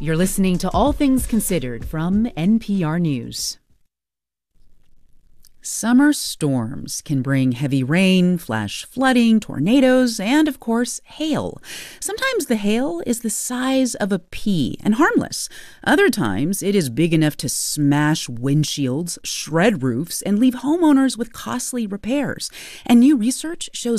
You're listening to All Things Considered from NPR News. Summer storms can bring heavy rain, flash flooding, tornadoes, and, of course, hail. Sometimes the hail is the size of a pea and harmless. Other times, it is big enough to smash windshields, shred roofs, and leave homeowners with costly repairs. And new research shows